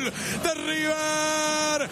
gol de River.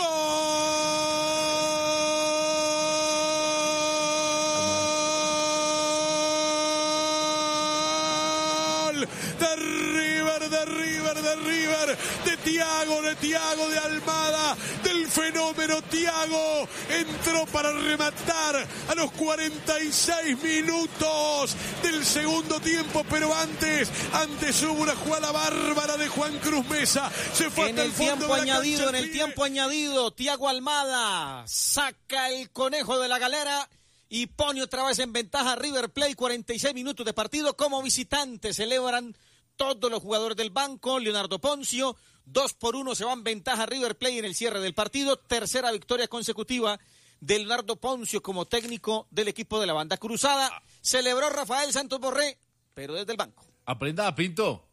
De Thiago, de Almada, del fenómeno Thiago, entró para rematar a los 46 minutos del segundo tiempo, pero antes hubo una jugada bárbara de Juan Cruz Mesa, se fue hasta el fondo de la cancha. En el tiempo añadido, Thiago Almada saca el conejo de la galera y pone otra vez en ventaja a River Plate. 46 minutos de partido como visitante, celebran todos los jugadores del banco. Leonardo Poncio, 2-1 se va en ventaja River Plate en el cierre del partido. Tercera victoria consecutiva de Leonardo Poncio como técnico del equipo de la banda cruzada. Celebró Rafael Santos Borré, pero desde el banco. Aprenda a Pinto.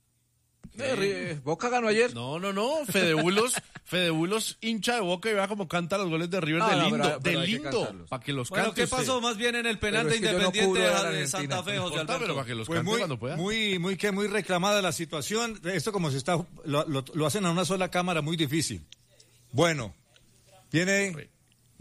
¿Boca ganó ayer? No. Fede Bulos, hincha de Boca, y vea cómo canta los goles de River de lindo. Para que los cante. Bueno, ¿qué pasó más bien en el penal de Independiente de Santa Fe, José Alberto? Pero para que los cante cuando pueda. Muy reclamada la situación. Esto como se está, lo hacen a una sola cámara, muy difícil. Bueno, viene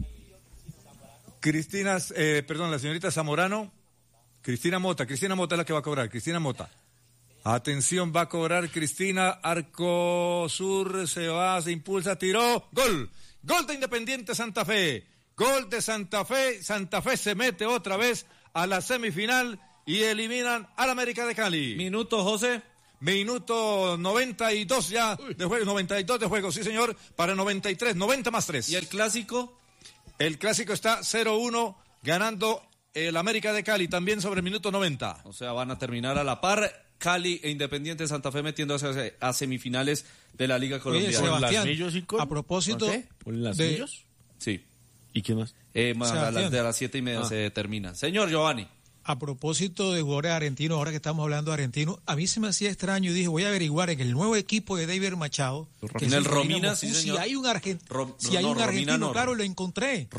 la señorita Zamorano. Cristina Mota es la que va a cobrar. Cristina Mota. Atención, va a cobrar Cristina, arco sur, se impulsa, tiró, gol de Independiente Santa Fe, gol de Santa Fe se mete otra vez a la semifinal y eliminan al América de Cali. Minuto, José. Minuto 92 ya de juego, 92 de juego, sí señor, para 93, 90 más 3. ¿Y el clásico? El clásico está 0-1, ganando el América de Cali, también sobre el minuto 90. O sea, van a terminar a la par. Cali e Independiente Santa Fe metiéndose a semifinales de la Liga Colombiana. Oye, Sebastián, a propósito ¿Con las millos? Sí. ¿Y qué más? A las 7:30 se termina. Señor Giovanni. A propósito de jugadores argentinos, ahora que estamos hablando de argentinos, a mí se me hacía extraño y dije, voy a averiguar en el nuevo equipo de David Machado. En el Romina, sí, señor. Si hay un argentino, claro, lo encontré.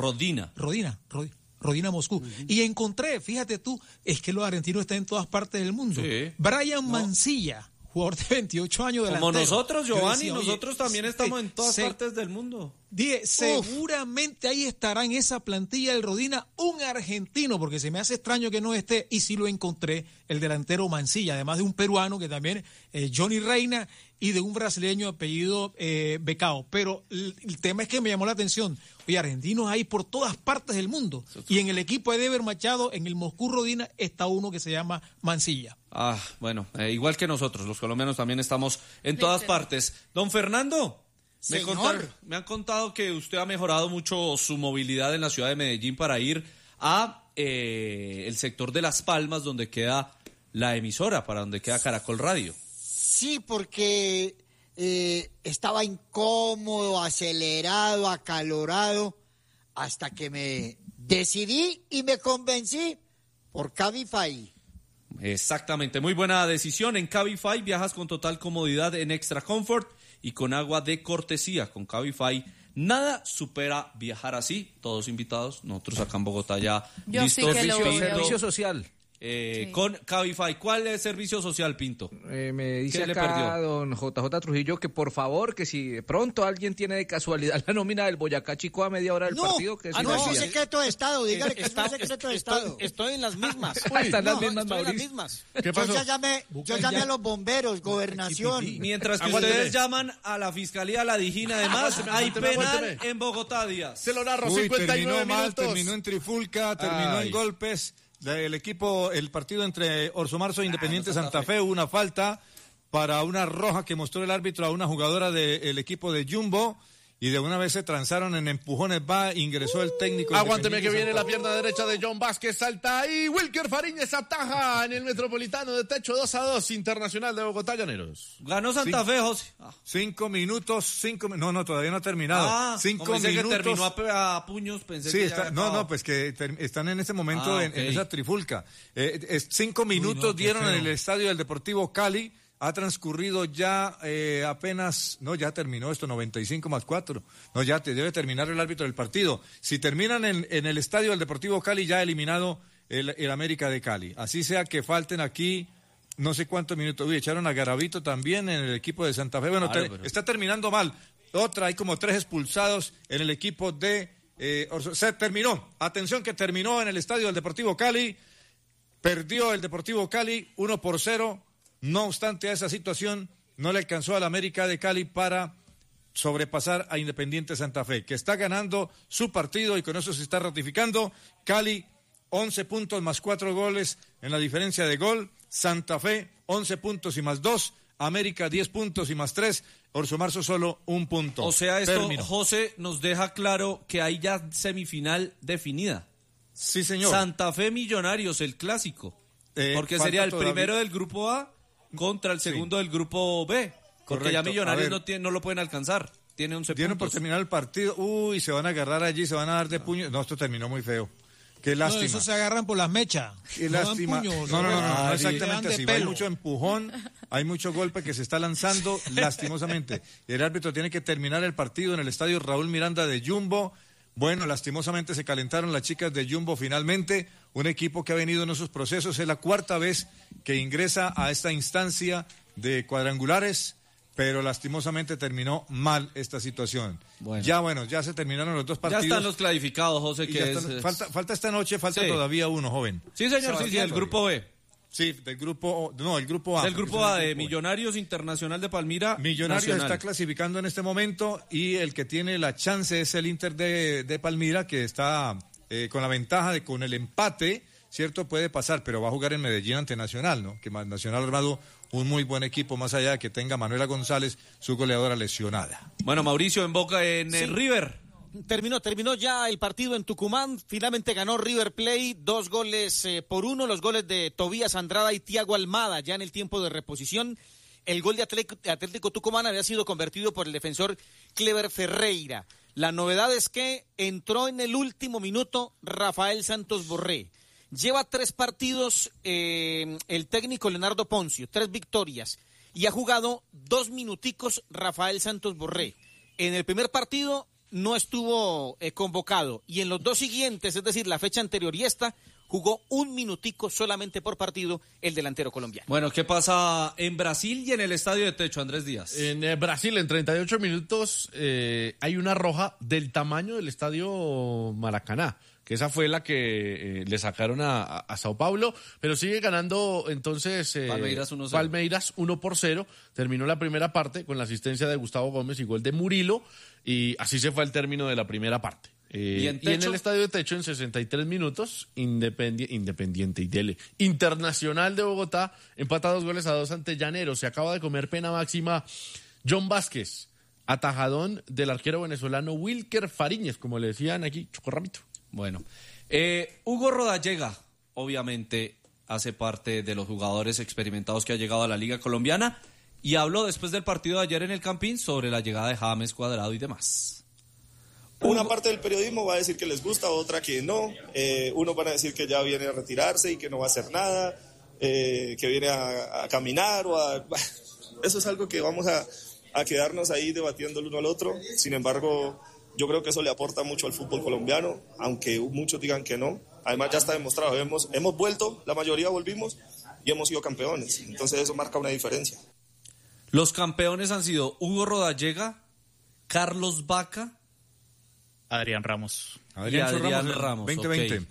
Rodina Moscú. Y encontré, fíjate tú, es que los argentinos están en todas partes del mundo. Sí. Brian Mancilla, jugador de 28 años delantero. Como nosotros, Giovanni, nosotros también estamos en todas partes del mundo. Dije, seguramente ahí estará en esa plantilla del Rodina un argentino, porque se me hace extraño que no esté, y sí lo encontré, el delantero Mancilla, además de un peruano que también, Johnny Reina, y de un brasileño apellido Becao. Pero el tema es que me llamó la atención. Oye, argentinos hay por todas partes del mundo. Y en el equipo de Ever Machado, en el Moscú Rodina, está uno que se llama Mancilla. Bueno, igual que nosotros, los colombianos también estamos en todas partes. Don Fernando, me han contado que usted ha mejorado mucho su movilidad en la ciudad de Medellín para ir a el sector de Las Palmas, donde queda la emisora, para donde queda Caracol Radio. Sí, porque estaba incómodo, acelerado, acalorado, hasta que me decidí y me convencí por Cabify. Exactamente, muy buena decisión. En Cabify viajas con total comodidad en Extra Comfort y con agua de cortesía. Con Cabify nada supera viajar así. Todos invitados, nosotros acá en Bogotá ya listos. Servicio social. Sí. Con Cabify. ¿Cuál es el servicio social, Pinto? Me dice acá don JJ Trujillo que por favor, que si de pronto alguien tiene de casualidad la nómina del Boyacá Chico a media hora del partido, que no es un secreto de Estado, dígale que es un secreto de Estado. Estoy en las mismas. Están las mismas, Mauricio. ¿Qué pasó? Yo llamé a los bomberos, gobernación. Mientras que ustedes llaman a la Fiscalía, a la Dijina, además, hay penal en Bogotá, Díaz. Se lo narro, 59 minutos. Terminó en trifulca, terminó en golpes. El partido entre Orso Marzo e Independiente Santa Fe, hubo una falta para una roja que mostró el árbitro a una jugadora del equipo de Jumbo, y de una vez se transaron en empujones, ingresó el técnico. Aguánteme que viene la pierna derecha de John Vázquez, salta ahí, Wilker Fariñez ataja en el Metropolitano de Techo, 2-2, Internacional de Bogotá, Llaneros. Ganó Santa Fe, José. 5 minutos, no, todavía no ha terminado. 5 minutos. Que terminó a puños, pensé que ya pues que están en este momento en esa trifulca. 5 minutos dieron en el estadio del Deportivo Cali. Ha transcurrido ya ya terminó esto, 95 más 4. No, ya debe terminar el árbitro del partido. Si terminan en el estadio del Deportivo Cali, ya ha eliminado el América de Cali. Así sea que falten aquí no sé cuántos minutos. Uy, echaron a Garavito también en el equipo de Santa Fe. Bueno, Claro, pero... está terminando mal. Hay como 3 expulsados en el equipo de... se terminó, atención que terminó en el estadio del Deportivo Cali. Perdió el Deportivo Cali 1-0. No obstante a esa situación, no le alcanzó al América de Cali para sobrepasar a Independiente Santa Fe, que está ganando su partido y con eso se está ratificando. Cali, 11 puntos más 4 goles en la diferencia de gol. Santa Fe, 11 puntos y más 2. América, 10 puntos y más 3. Orso Marzo solo 1 punto. O sea, esto, Terminó. José, nos deja claro que hay ya semifinal definida. Sí, señor. Santa Fe Millonarios, el clásico. Porque sería el primero del grupo A contra el segundo del grupo B. Porque Correcto. ya Millonarios no lo pueden alcanzar. Tiene 11 Dieron puntos. por terminar el partido. Uy, se van a agarrar allí, se van a dar de puño. No, esto terminó muy feo. Qué lástima. No, eso se agarran por las mechas. Qué No dan lástima. puño, No, se exactamente dan de así. Hay pelo. mucho empujón, hay mucho golpe que se está lanzando lastimosamente. El árbitro tiene que terminar el partido en el estadio Raúl Miranda de Jumbo. Bueno, lastimosamente se calentaron las chicas de Jumbo finalmente. Un equipo que ha venido en esos procesos. Es la 4ª vez que ingresa a esta instancia de cuadrangulares, pero lastimosamente terminó mal esta situación. Ya se terminaron los 2 partidos. Ya están los clasificados, José, que Falta esta noche, todavía uno, joven. Sí, señor, sí, el grupo B. Sí, el grupo A. Del grupo A de Millonarios Internacional de Palmira. Millonarios Nacional. está clasificando en este momento y el que tiene la chance es el Inter de Palmira, que está con la ventaja de con el empate, ¿cierto? Puede pasar, pero va a jugar en Medellín ante Nacional, ¿no? Que Nacional ha armado un muy buen equipo, más allá de que tenga Manuela González, su goleadora lesionada. Bueno, Mauricio, en Boca, en Sí. River. Terminó ya el partido en Tucumán. Finalmente ganó River Plate 2-1, los goles de Tobías Andrada y Thiago Almada ya en el tiempo de reposición. El gol de Atlético Tucumán había sido convertido por el defensor Clever Ferreira. La novedad es que entró en el último minuto Rafael Santos Borré. Lleva 3 partidos el técnico Leonardo Poncio, 3 victorias, y ha jugado 2 minuticos Rafael Santos Borré. En el primer partido no estuvo convocado, y en los 2 siguientes, es decir, la fecha anterior y esta, jugó 1 minutico solamente por partido el delantero colombiano. Bueno, ¿qué pasa en Brasil y en el Estadio de Techo, Andrés Díaz? En Brasil, en 38 minutos, hay una roja del tamaño del Estadio Maracaná, que esa fue la que le sacaron a Sao Paulo, pero sigue ganando entonces Palmeiras 1-0. Palmeiras 1-0, terminó la primera parte con la asistencia de Gustavo Gómez y gol de Murilo, y así se fue al término de la primera parte. ¿Y en en el Estadio de Techo, en 63 minutos, Independiente y Dele. Internacional de Bogotá empata 2-2 ante Llaneros. Se acaba de comer pena máxima John Vázquez, atajadón del arquero venezolano Wilker Fariñez, como le decían aquí, Chocorramito. Bueno, Hugo Rodallega, obviamente, hace parte de los jugadores experimentados que ha llegado a la Liga Colombiana y habló después del partido de ayer en el Campín sobre la llegada de James, Cuadrado y demás. Una parte del periodismo va a decir que les gusta, otra que no. Unos van a decir que ya viene a retirarse y que no va a hacer nada, que viene a caminar Eso es algo que vamos a quedarnos ahí debatiendo el uno al otro. Sin embargo, yo creo que eso le aporta mucho al fútbol colombiano, aunque muchos digan que no. Además ya está demostrado, hemos vuelto, la mayoría volvimos y hemos sido campeones. Entonces eso marca una diferencia. Los campeones han sido Hugo Rodallega, Carlos Vaca, Adrián Ramos. Adrián Ramos. 2020. Okay.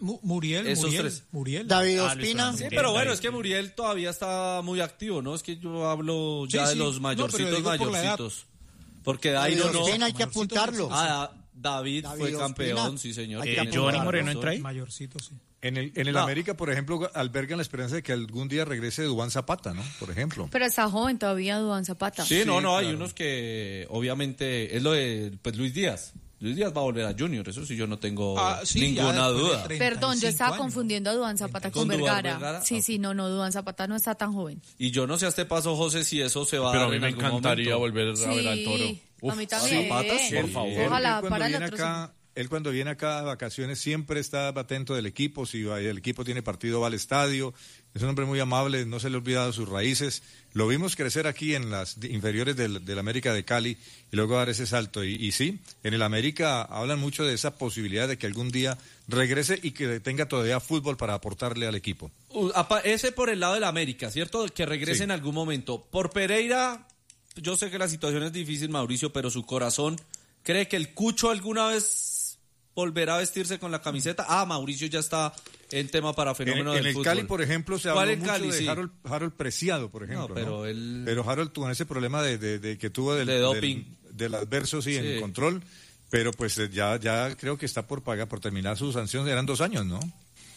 Muriel. David Ospina. Sí, pero bueno, es que Muriel todavía está muy activo, ¿no? Es que yo hablo ya de los mayorcitos. Porque Dairo no. Ospina hay que apuntarlo. David fue campeón, Ospina. sí, señor. Johnny Moreno entra ahí. Mayorcito, sí. En el América, por ejemplo, albergan la esperanza de que algún día regrese Duván Zapata, ¿no? Por ejemplo. Pero está joven todavía Duván Zapata. Sí, no, claro. hay unos que obviamente es lo de Luis Díaz. Luis Díaz va a volver a Junior, eso sí yo no tengo ninguna duda. Perdón, yo estaba confundiendo a Duván Zapata con Vergara. Sí, no, Duván Zapata no está tan joven. Y yo no sé a este paso, José, si eso se va a Pero dar a mí en me algún encantaría momento. volver a ver al Toro. A mí también. Zapatas, por favor. Ojalá Cuando para el viene otro. acá, Él cuando viene acá a vacaciones siempre está atento del equipo, si el equipo tiene partido va al estadio, es un hombre muy amable, no se le ha olvidado sus raíces. Lo vimos crecer aquí en las inferiores del América de Cali y luego dar ese salto. Y sí, en el América hablan mucho de esa posibilidad de que algún día regrese y que tenga todavía fútbol para aportarle al equipo. Ese por el lado del América, ¿cierto? Que regrese en algún momento. Por Pereira, yo sé que la situación es difícil, Mauricio, pero su corazón cree que el Cucho alguna vez volverá a vestirse con la camiseta. Mauricio ya está en tema para fenómeno del fútbol. En el Cali, por ejemplo, se habló mucho Cali, de sí. Harold Preciado, por ejemplo. No, pero Harold tuvo ese problema de que tuvo de doping. Del adverso, sí, en control. Pero pues ya creo que está por terminar su sanción. Eran 2 años, ¿no?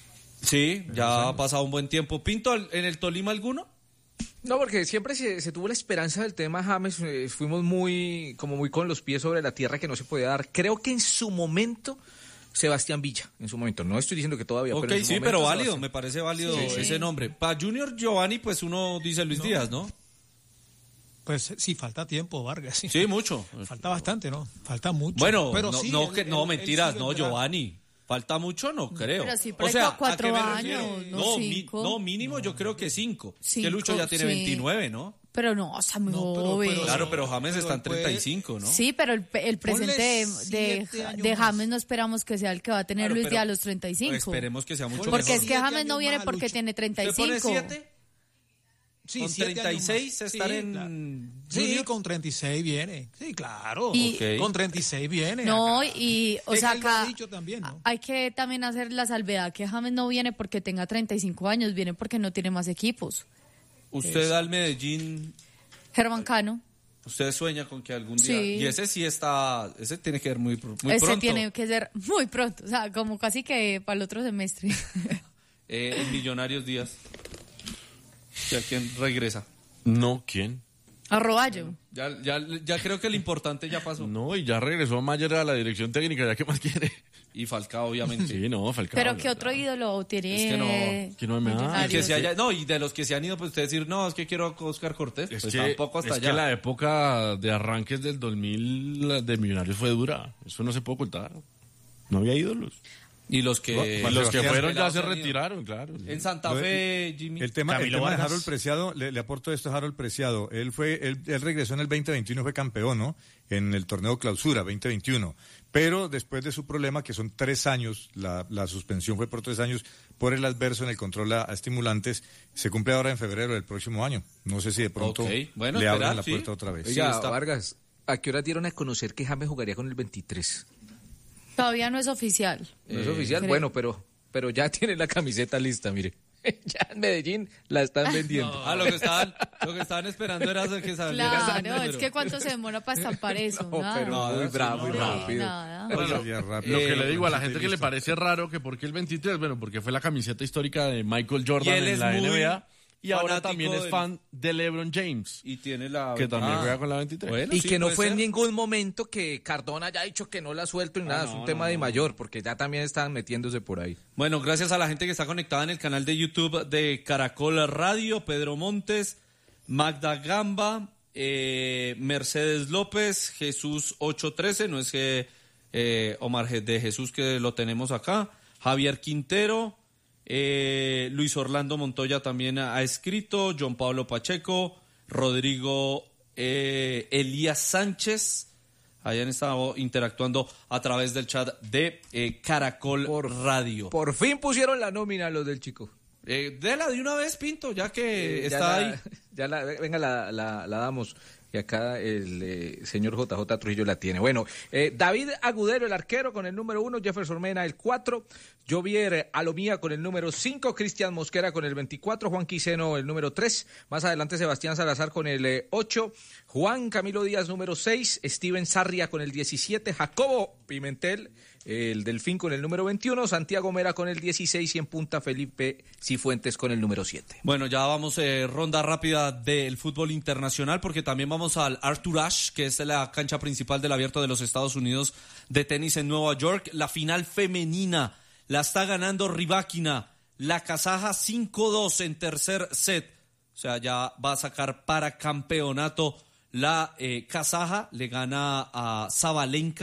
Sí, ya ha pasado un buen tiempo. ¿Pinto en el Tolima alguno? No, porque siempre se tuvo la esperanza del tema James, fuimos muy con los pies sobre la tierra que no se podía dar. Creo que en su momento Sebastián Villa, en su momento, no estoy diciendo que todavía, pero en su momento, pero válido, me parece válido ese nombre. Para Junior Giovanni, pues uno dice Luis Díaz, ¿no? Pues sí, falta tiempo, Vargas. Sí, mucho. Falta bastante, ¿no? Falta mucho. Bueno, pero mentiras, no, Giovanni. ¿Falta mucho? No creo. Pero sí, por 4 años, no 5. Mínimo yo creo que 5. Que Lucho ya tiene 29, ¿no? Pero no, está muy joven. Claro, pero James está en 35, ¿no? Sí, pero el presente de James no esperamos que sea el que va a tener Luis Díaz a los 35. Esperemos que sea mucho porque mejor. es que James no viene porque tiene 35. ¿Le pone 7? Sí, con 36 estar en... Sí, con 36 viene. Sí, claro. Con 36 viene. No, y o sea, acá también, ¿no? hay que también hacer la salvedad que James no viene porque tenga 35 años, viene porque no tiene más equipos. Usted al Medellín... Germán Cano. Usted sueña con que algún día... Sí. Y ese tiene que ser muy pronto. Ese tiene que ser muy pronto, o sea, como casi que para el otro semestre. En Millonarios Díaz. ¿A quién regresa? No, ¿quién? A Roballo. Ya creo que lo importante ya pasó. No, y ya regresó Mayer a la dirección técnica, ¿ya qué más quiere? Y Falcao, obviamente. Sí, no, Falcao. Pero ¿qué otro ídolo tiene? Es que no me da. Y de los que se han ido, pues usted decir, no, es que quiero a Oscar Cortés. Es pues que, tampoco hasta allá. Es que la época de arranques del 2000 de Millonarios fue dura. Eso no se puede ocultar. No había ídolos. Y los que fueron ya se retiraron, claro. En Santa Fe, Jimmy. El tema de Harold Preciado, le aporto esto a Harold Preciado. Él regresó en el 2021, fue campeón, ¿no? En el torneo Clausura 2021. Pero después de su problema, que son 3 años, la suspensión fue por 3 años por el adverso en el control a estimulantes, se cumple ahora en febrero del próximo año. No sé si de pronto le abran la puerta otra vez. Oiga, Vargas, ¿a qué hora dieron a conocer que James jugaría con el 23? Todavía no es oficial. No es oficial, bueno, pero ya tiene la camiseta lista, mire. Ya en Medellín la están vendiendo. Lo que estaban esperando era que saliera. Claro, es que cuánto se demora para estampar eso. Muy bravo, muy rápido. Lo que le digo a la gente que le parece raro que porque el 23, bueno, porque fue la camiseta histórica de Michael Jordan en la NBA. Y ahora también es fan de LeBron James. Y tiene la... Que también juega con la 23. Bueno, y que no fue en ningún momento que Cardona haya dicho que no la suelto ni nada. Es un tema de mayor, porque ya también están metiéndose por ahí. Bueno, gracias a la gente que está conectada en el canal de YouTube de Caracol Radio. Pedro Montes, Magda Gamba, Mercedes López, Jesús 813, no es que Omar de Jesús que lo tenemos acá. Javier Quintero. Luis Orlando Montoya también ha escrito, John Pablo Pacheco, Rodrigo Elías Sánchez, hayan estado interactuando a través del chat de Caracol Radio. Por fin pusieron la nómina los del Chico. Dela de una vez, Pinto, ya que está ahí. Venga, la damos. Y acá el señor JJ Trujillo la tiene. Bueno, David Agudelo, el arquero, con el número 1, Jefferson Mena, el 4, Jovier Alomía con el número 5, Cristian Mosquera con el 24, Juan Quiseno el número 3, más adelante Sebastián Salazar con el 8, Juan Camilo Díaz número 6, Steven Sarria con el 17, Jacobo Pimentel, el Delfín con el número 21, Santiago Mera con el 16 y en punta Felipe Cifuentes con el número 7. Bueno, ya vamos ronda rápida del fútbol internacional porque también vamos al Arthur Ashe, que es la cancha principal del Abierto de los Estados Unidos de tenis en Nueva York. La final femenina la está ganando Rybakina, la kazaja 5-2 en tercer set. O sea, ya va a sacar para campeonato la kazaja, le gana a Sabalenka,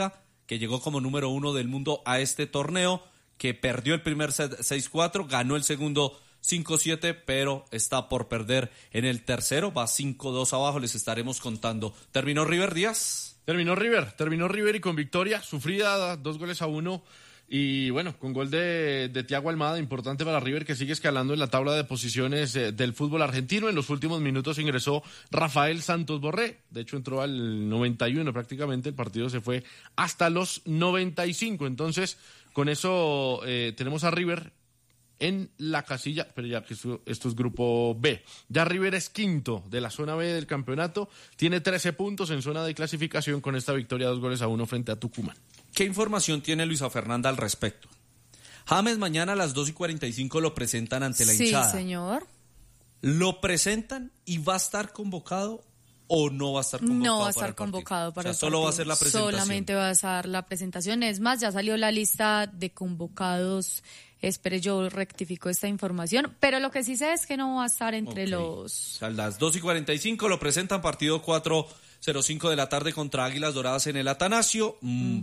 que llegó como número 1 del mundo a este torneo, que perdió el primer set 6-4, ganó el segundo 5-7, pero está por perder en el tercero, va 5-2 abajo, les estaremos contando. ¿Terminó River, Díaz? Terminó River y con victoria sufrida, 2-1. Y bueno, con gol de Thiago Almada, importante para River, que sigue escalando en la tabla de posiciones del fútbol argentino. En los últimos minutos ingresó Rafael Santos Borré, de hecho entró al 91 prácticamente, el partido se fue hasta los 95. Entonces, con eso tenemos a River en la casilla, pero ya que esto es grupo B. Ya River es quinto de la zona B del campeonato, tiene 13 puntos en zona de clasificación con esta victoria 2-1 frente a Tucumán. ¿Qué información tiene Luisa Fernanda al respecto? James mañana a las 2:45 lo presentan ante la hinchada. Sí, señor. ¿Lo presentan y va a estar convocado o no va a estar convocado? No va a estar convocado para el partido. Solo va a ser la presentación. Solamente va a ser la presentación. Es más, ya salió la lista de convocados. Espere, yo rectifico esta información. Pero lo que sí sé es que no va a estar entre los... A las 2:45 lo presentan, partido 4:05 de la tarde contra Águilas Doradas en el Atanasio.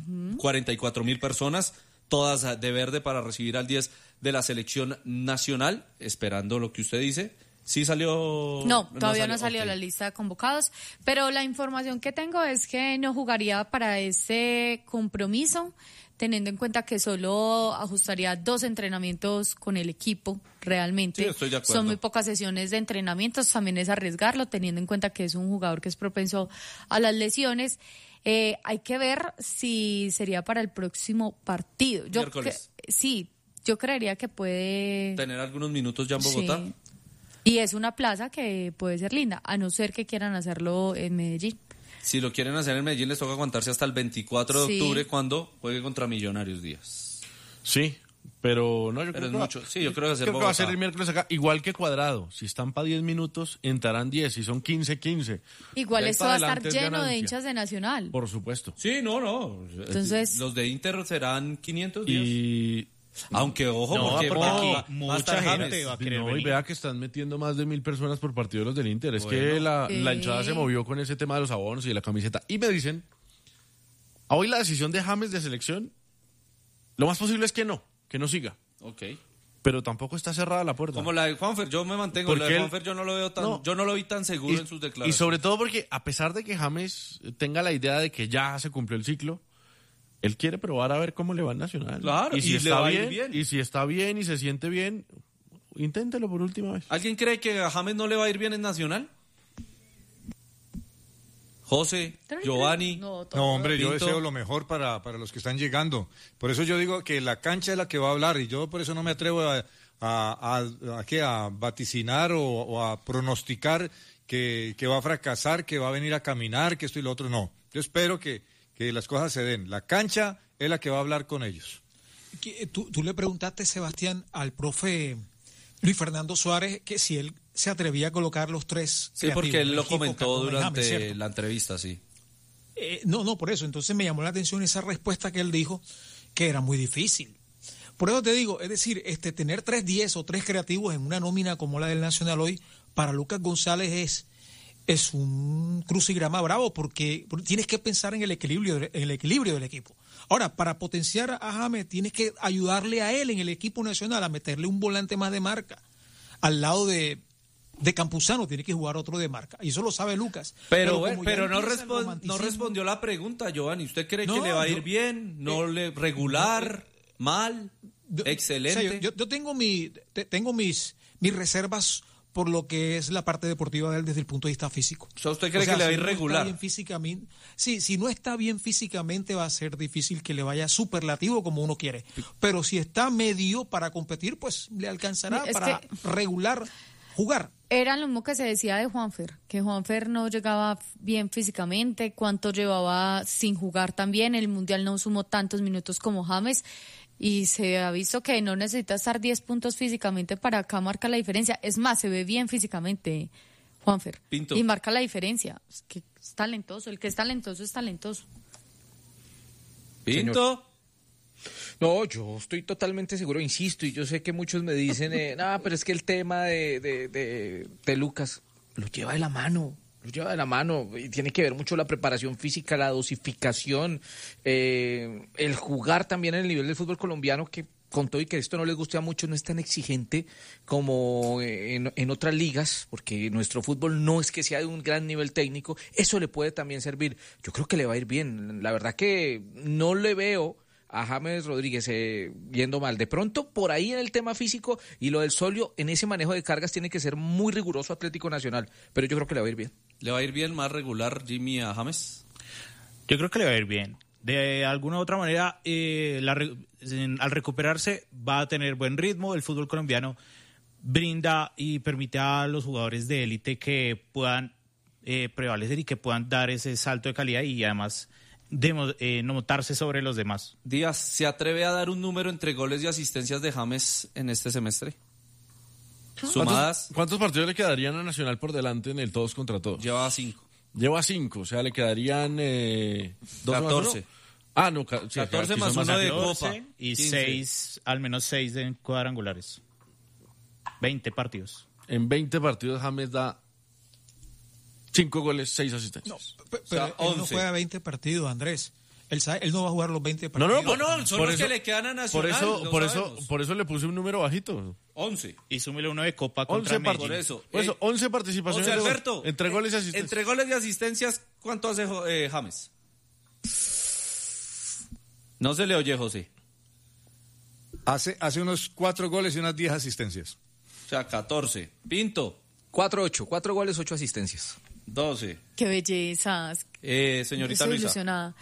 44,000 personas, todas de verde para recibir al 10 de la selección nacional, esperando lo que usted dice. ¿Sí salió? No, todavía no salió la lista de convocados, pero la información que tengo es que no jugaría para ese compromiso, teniendo en cuenta que solo ajustaría 2 entrenamientos con el equipo realmente. Sí, estoy de acuerdo. Son muy pocas sesiones de entrenamientos, también es arriesgarlo, teniendo en cuenta que es un jugador que es propenso a las lesiones. Hay que ver si sería para el próximo partido. Miércoles. Sí, yo creería que puede... ¿Tener algunos minutos ya en Bogotá? Sí. Y es una plaza que puede ser linda, a no ser que quieran hacerlo en Medellín. Si lo quieren hacer en Medellín, les toca aguantarse hasta el 24 de octubre, cuando juegue contra Millonarios Díaz. Sí, pero no, yo creo que mucho. Sí, yo creo que va a ser el miércoles acá, igual que Cuadrado. Si están para 10 minutos, entrarán 10. Si son 15. Igual esto va a estar lleno de hinchas de Nacional. Por supuesto. Sí, no. Entonces, los de Inter serán 500 días. Y... Aunque, ojo, porque aquí mucha gente va a querer venir. Y vea que están metiendo más de 1.000 personas por partido los del Inter. Es que la hinchada se movió con ese tema de los abonos y de la camiseta. Y me dicen, hoy la decisión de James de selección, lo más posible es que no siga. Ok. Pero tampoco está cerrada la puerta. Como la de Juanfer, yo me mantengo. Porque la de Juanfer yo no lo veo tan, yo no lo vi tan seguro en sus declaraciones. Y sobre todo porque a pesar de que James tenga la idea de que ya se cumplió el ciclo, él quiere probar a ver cómo le va en Nacional. Claro, y si y está le va a bien, ir bien. y si está bien y se siente bien, inténtelo por última vez. ¿Alguien cree que a James no le va a ir bien en Nacional? José, Giovanni. No, hombre, yo deseo lo mejor para los que están llegando. Por eso yo digo que la cancha es la que va a hablar, y yo por eso no me atrevo a vaticinar o a pronosticar que va a fracasar, que va a venir a caminar, que esto y lo otro. No, yo espero que las cosas se den. La cancha es la que va a hablar con ellos. Tú le preguntaste, Sebastián, al profe Luis Fernando Suárez que si él se atrevía a colocar los 3. Sí, porque él lo comentó durante la entrevista, sí. No, por eso. Entonces me llamó la atención esa respuesta que él dijo, que era muy difícil. Por eso te digo, es decir, tener 3 10 o 3 creativos en una nómina como la del Nacional hoy, para Lucas González es un crucigrama bravo, porque tienes que pensar en el equilibrio del equipo. Ahora, para potenciar a James, tienes que ayudarle a él en el equipo nacional a meterle un volante más de marca. Al lado de Campuzano tiene que jugar otro de marca, y eso lo sabe Lucas. Pero no respondió la pregunta, Giovanni. ¿Usted cree que le va a ir bien? ¿Regular? ¿Mal? ¿Excelente? O sea, yo tengo mis reservas por lo que es la parte deportiva de él desde el punto de vista físico. O sea, ¿usted cree que le va a ir regular? Si no está bien físicamente, va a ser difícil que le vaya superlativo como uno quiere. Pero si está medio para competir, pues le alcanzará para regular jugar. Era lo mismo que se decía de Juanfer, que Juanfer no llegaba bien físicamente, cuánto llevaba sin jugar también, el Mundial no sumó tantos minutos como James, y se ha visto que no necesita estar 10 puntos físicamente para acá marcar la diferencia. Es más, se ve bien físicamente Juanfer. Pinto. Y marca la diferencia. Es que es talentoso, el que es talentoso es talentoso. Pinto. Señor. No, yo estoy totalmente seguro, insisto, y yo sé que muchos me dicen, no, pero es que el tema de Lucas lo lleva de la mano. Lo lleva de la mano y tiene que ver mucho la preparación física, la dosificación, el jugar también en el nivel del fútbol colombiano, que con todo y que esto no les guste a muchos, no es tan exigente como en otras ligas, porque nuestro fútbol no es que sea de un gran nivel técnico, eso le puede también servir. Yo creo que le va a ir bien. La verdad que no le veo a James Rodríguez yendo mal. De pronto, por ahí en el tema físico y lo del solio, en ese manejo de cargas tiene que ser muy riguroso Atlético Nacional, pero yo creo que le va a ir bien. ¿Le va a ir bien más regular, Jimmy, a James? Yo creo que le va a ir bien. De alguna u otra manera, al recuperarse va a tener buen ritmo. El fútbol colombiano brinda y permite a los jugadores de élite que puedan prevalecer y que puedan dar ese salto de calidad y además notarse sobre los demás. Díaz, ¿se atreve a dar un número entre goles y asistencias de James en este semestre? ¿Sumadas? ¿Cuántos partidos le quedarían a Nacional por delante en el todos contra todos? Lleva 5. Lleva 5, o sea, le quedarían 14. Ah, no, 14 más 1 de Copa. Y 6, al menos 6 en cuadrangulares. 20 partidos. En 20 partidos James da 5 goles, 6 asistencias. No, pero él no juega 20 partidos, Andrés. Él no va a jugar los 20 partidos. No, son los que le quedan a Nacional. Por eso le puse un número bajito. 11. Y súmele uno de Copa contra 11 Medellín. Por eso, 11 participaciones. José Alberto, entre goles y asistencias. Entre goles y asistencias, ¿cuánto hace James? No se le oye, José. Hace unos 4 goles y unas 10 asistencias. O sea, 14. Pinto. 4-8, 4 goles, 8 asistencias. 12. Qué belleza. Señorita Estoy Luisa. ilusionada.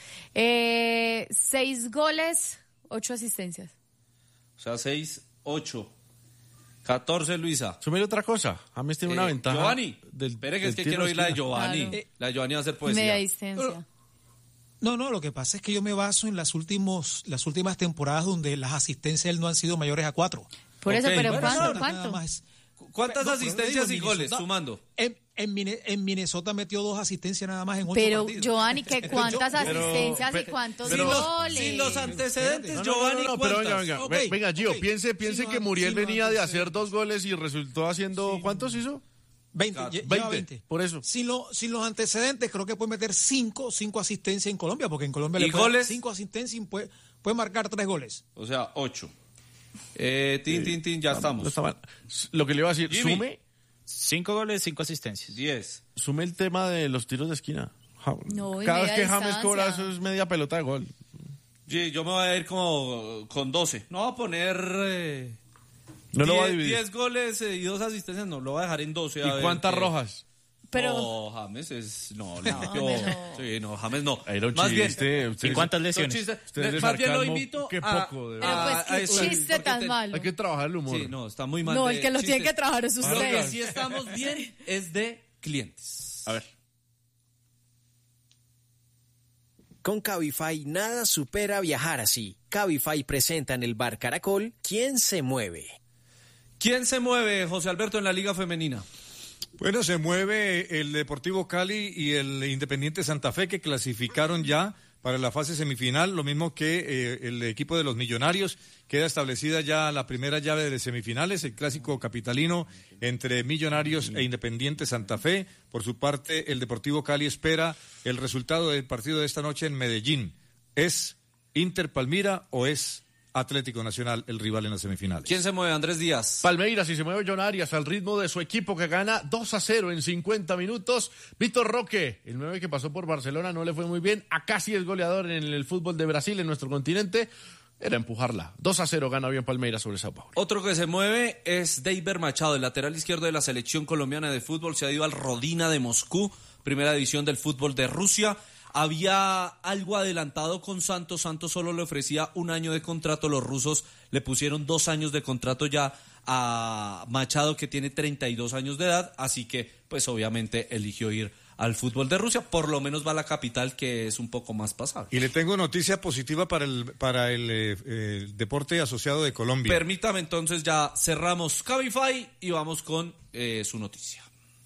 6 goles, 8 asistencias. O sea, 6, 8. 14, Luisa. Súmele otra cosa. James tiene una ventaja. Giovanni. Espere que es que quiero oír la de Giovanni. Claro. La de Giovanni va a hacer poesía. Media distancia. No, lo que pasa es que yo me baso en las últimas temporadas donde las asistencias no han sido mayores a 4. Por eso, pero Nada ¿cuánto? más. ¿Cuántas No, asistencias pero y digo, goles Minnesota- sumando? En Minnesota metió 2 asistencias nada más en 8 Pero, partidos. Giovanni, ¿qué cuántas asistencias y cuántos goles? Sin los antecedentes, No, Giovanni, pero ¿cuántas? venga, Ok, venga, Gio, ok. piense Sí, que no, Muriel sí, no, venía de antecedentes. hacer 2 goles y resultó haciendo, ¿cuántos hizo? 20, lleva 20, por eso. Sin los antecedentes, creo que puede meter 5 asistencias en Colombia, porque en Colombia ¿Y le puede goles? 5 asistencias y puede marcar 3 goles. O sea, 8. Ya estamos. No está mal. Lo que le iba a decir, Jimmy. 5 goles, 5 asistencias. 10. sume el tema de los tiros de esquina. No, y Cada vez media que James distancia. cobra eso es media pelota de gol. Sí, yo me voy a ir como con 12. No voy a poner... No lo va a dividir. 10 goles y 2 asistencias, no, lo voy a dejar en 12. ¿Y cuántas rojas? Pero... No, James es... No, James limpio. no. Sí, no, James no. Era un Más bien, chiste. ¿Y cuántas son lesiones? chistes. Ustedes de Más bien lo sarcasmo, invito qué a... poco, de Pero pues, qué eso, chiste porque tan malo. Hay que trabajar el humor. Sí, no, está muy mal. No, de el que lo tiene chistes. que trabajar es Lo usted. que sí estamos bien es de clientes. A ver. Con Cabify nada supera viajar así. Cabify presenta en el Bar Caracol ¿Quién se mueve? ¿Quién se mueve, José Alberto, en la Liga Femenina? Bueno, se mueve el Deportivo Cali y el Independiente Santa Fe, que clasificaron ya para la fase semifinal, lo mismo que el equipo de los Millonarios. Queda establecida ya la primera llave de semifinales, el clásico capitalino entre Millonarios e Independiente Santa Fe. Por su parte, el Deportivo Cali espera el resultado del partido de esta noche en Medellín. ¿Es Inter Palmira o es Atlético Nacional el rival en las semifinales? ¿Quién se mueve? Andrés Díaz. Palmeiras, y se mueve John Arias al ritmo de su equipo que gana 2-0 en 50 minutos. Víctor Roque, el 9 que pasó por Barcelona, no le fue muy bien. Acá sí es goleador en el fútbol de Brasil, en nuestro continente. Era empujarla. 2-0 gana bien Palmeiras sobre Sao Paulo. Otro que se mueve es Deiber Machado, el lateral izquierdo de la selección colombiana de fútbol. Se ha ido al Rodina de Moscú, primera división del fútbol de Rusia. Había algo adelantado con Santos. Santos solo le ofrecía 1 año de contrato. Los rusos le pusieron 2 años de contrato ya a Machado, que tiene 32 años de edad. Así que, pues obviamente eligió ir al fútbol de Rusia. Por lo menos va a la capital, que es un poco más pasable. Y le tengo noticia positiva para el deporte asociado de Colombia. Permítame entonces, ya cerramos Cabify y vamos con su noticia.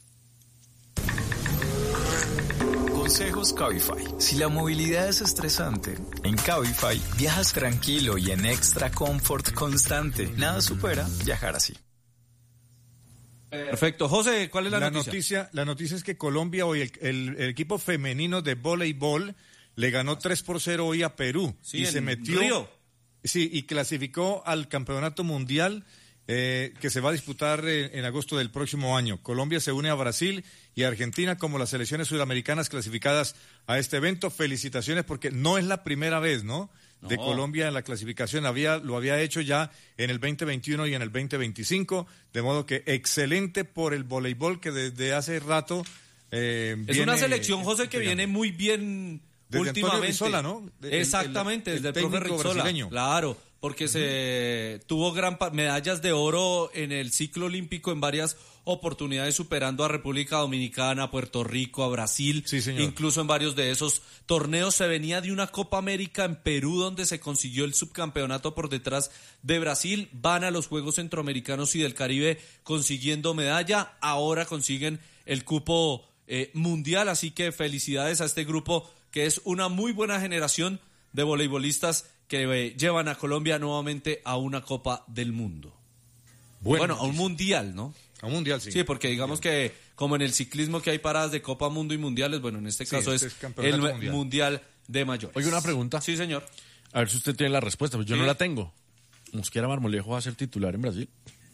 Consejos Cabify. Si la movilidad es estresante, en Cabify viajas tranquilo y en extra comfort constante. Nada supera viajar así. Perfecto. José, ¿cuál es la noticia? La noticia es que Colombia hoy, el equipo femenino de voleibol le ganó 3-0 hoy a Perú. Sí, y se metió. Río. Sí, y clasificó al campeonato mundial que se va a disputar en agosto del próximo año. Colombia se une a Brasil y a Argentina como las selecciones sudamericanas clasificadas a este evento. Felicitaciones porque no es la primera vez, ¿no? De Colombia en la clasificación. Lo había hecho ya en el 2021 y en el 2025, de modo que excelente por el voleibol que desde hace rato es una selección, José, que viene muy bien desde últimamente. Rizzola, ¿no? Exactamente, desde el profe técnico Rizzola. brasileño. Claro, porque se tuvo medallas de oro en el ciclo olímpico en varias oportunidades, superando a República Dominicana, a Puerto Rico, a Brasil. Sí, señor. Incluso en varios de esos torneos se venía de una Copa América en Perú, donde se consiguió el subcampeonato por detrás de Brasil. Van a los Juegos Centroamericanos y del Caribe consiguiendo medalla. Ahora consiguen el cupo mundial, así que felicidades a este grupo, que es una muy buena generación de voleibolistas que llevan a Colombia nuevamente a una Copa del Mundo. Bueno, a un mundial, ¿no? A un mundial, sí. Sí, porque digamos que como en el ciclismo que hay paradas de Copa Mundo y mundiales, bueno, en este caso es el mundial de mayores. Oye, una pregunta. Sí, señor. A ver si usted tiene la respuesta, pues yo no la tengo. ¿Mosquera Marmolejo va a ser titular en Brasil?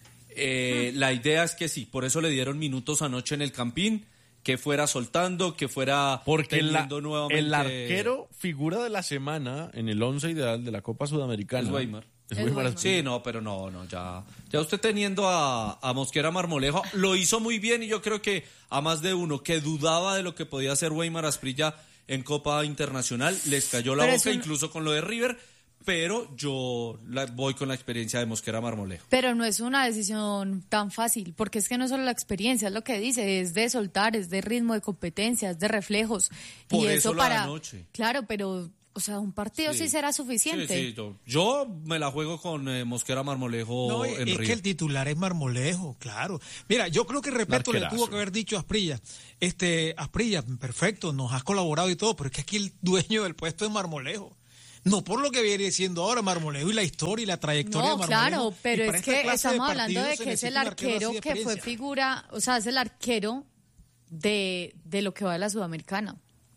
La idea es que sí, por eso le dieron minutos anoche en el Campín, que fuera soltando, que fuera teniendo nuevamente... el arquero figura de la semana en el 11 ideal de la Copa Sudamericana. Es Weimar. Weimar. Sí, no, pero no, ya usted teniendo a Mosquera Marmolejo, lo hizo muy bien y yo creo que a más de uno que dudaba de lo que podía hacer Weimar Asprilla en Copa Internacional, les cayó la boca, incluso con lo de River, pero yo voy con la experiencia de Mosquera Marmolejo. Pero no es una decisión tan fácil, porque es que no solo la experiencia, es lo que dice, es de soltar, es de ritmo de competencia, es de reflejos. Por y eso para... anoche. Claro, pero... O sea, un partido sí será suficiente. Sí, yo me la juego con Mosquera Marmolejo. No, en es Río. que el titular es Marmolejo, claro. Mira, yo creo que Repeto le tuvo que haber dicho a Asprilla, Asprilla, perfecto, nos has colaborado y todo, pero es que aquí el dueño del puesto es Marmolejo. No por lo que viene diciendo ahora Marmolejo y la historia y la trayectoria de Marmolejo. Claro, pero es que estamos hablando de que es el arquero que fue figura, o sea, es el arquero de lo que va de la Sudamericana.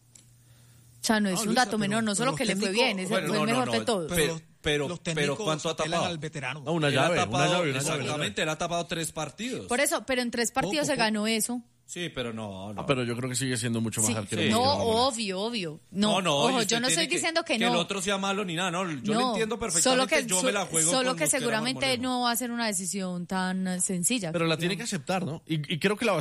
O sea, no es un dato menor, no solo que le fue bien, fue el mejor de todos. Pero ¿cuánto ha tapado? Al veterano. Una llave. Exactamente, él ha tapado 3 partidos. Por eso, pero en 3 partidos se ganó eso. Sí, pero no. Pero yo creo que sigue siendo mucho más arquero. Sí. No, obvio. No, ojo, yo no estoy diciendo que no. Que el otro sea malo ni nada, no. Yo lo entiendo perfectamente, yo me la juego solo con que Mosquera seguramente Marmolejo. no va a ser una decisión tan sencilla. Pero la tiene que aceptar, ¿no? Y creo que la va a